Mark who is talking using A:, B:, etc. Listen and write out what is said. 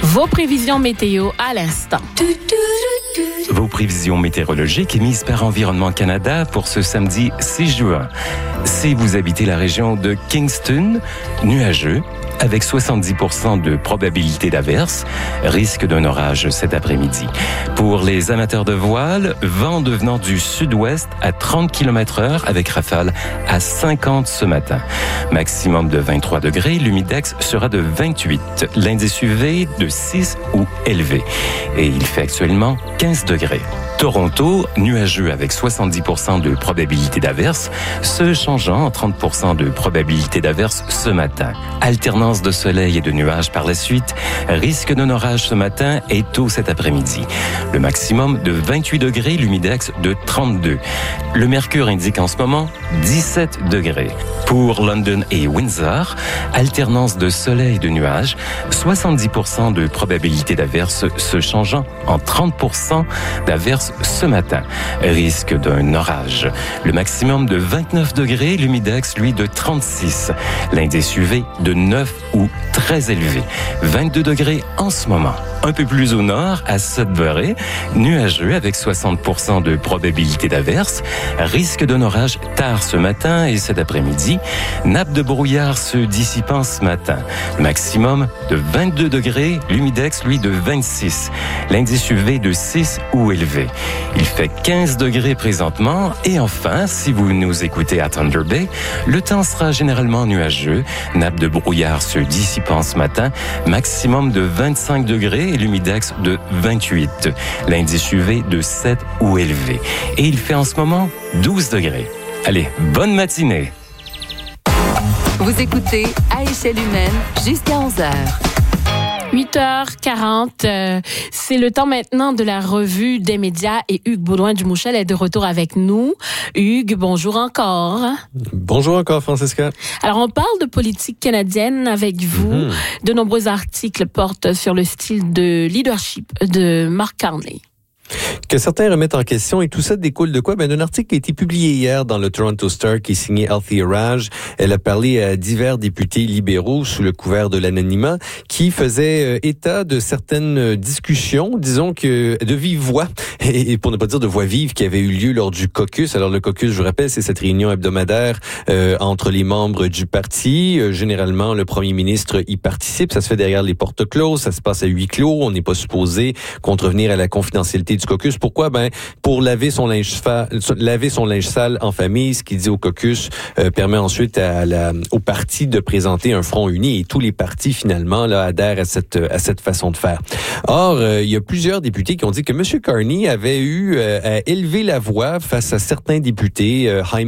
A: Vos prévisions météo à l'instant.
B: Vos prévisions météorologiques émises par Environnement Canada pour ce samedi 6 juin. Si vous habitez la région de Kingston, nuageux, avec 70% de probabilité d'averse, risque d'un orage cet après-midi. Pour les amateurs de voile, vent devenant du sud-ouest à 30 km/h avec rafale à 50 ce matin. Maximum de 23 degrés, l'humidex sera de 28. L'indice UV de 6 ou élevé. Et il fait actuellement 15 degrés. Toronto, nuageux avec 70% de probabilité d'averse, se changeant en 30% de probabilité d'averse ce matin. Alternance de soleil et de nuages par la suite, risque d'un orage ce matin et tôt cet après-midi. Le maximum de 28 degrés, l'humidex de 32. Le mercure indique en ce moment 17 degrés. Pour London et Windsor, alternance de soleil et de nuages, 70% de probabilité d'averse se changeant en 30% d'averse ce matin. Risque d'un orage. Le maximum de 29 degrés, l'humidex, lui, de 36. L'indice UV de 9 ou très élevé. 22 degrés en ce moment. Un peu plus au nord, à Sudbury, nuageux avec 60% de probabilité d'averse. Risque d'un orage tard ce matin et cet après-midi. Nappe de brouillard se dissipant ce matin. Maximum de 22 degrés, l'humidex, lui, de 26. L'indice UV de 6 ou élevé. Il fait 15 degrés présentement. Et enfin, si vous nous écoutez à Thunder Bay, le temps sera généralement nuageux. Nappe de brouillard se dissipant ce matin. Maximum de 25 degrés et l'humidex de 28. L'indice UV de 7 ou élevé. Et il fait en ce moment 12 degrés. Allez, bonne matinée!
C: Vous écoutez À échelle humaine jusqu'à 11h.
A: 8h40, c'est le temps maintenant de la revue des médias et Hugues Baudouin-Dumouchel est de retour avec nous. Hugues, bonjour encore.
D: Bonjour encore, Francesca.
A: Alors, on parle de politique canadienne avec vous. De nombreux articles portent sur le style de leadership de Mark Carney.
D: Que certains remettent en question, et tout ça découle de quoi? D'un article qui a été publié hier dans le Toronto Star qui est signé Althea Raj. Elle a parlé à divers députés libéraux sous le couvert de l'anonymat qui faisaient état de certaines discussions, disons que de vive voix, et pour ne pas dire de voix vive, qui avait eu lieu lors du caucus. Alors le caucus, je vous rappelle, c'est cette réunion hebdomadaire entre les membres du parti. Généralement, le premier ministre y participe. Ça se fait derrière les portes closes, ça se passe à huis clos. On n'est pas supposé contrevenir à la confidentialité du caucus. Pourquoi? Pour laver son linge sale en famille, ce qui dit au caucus permet ensuite au parti de présenter un front uni, et tous les partis finalement là adhèrent à cette façon de faire. Or, il y a plusieurs députés qui ont dit que M. Carney avait eu à élever la voix face à certains députés,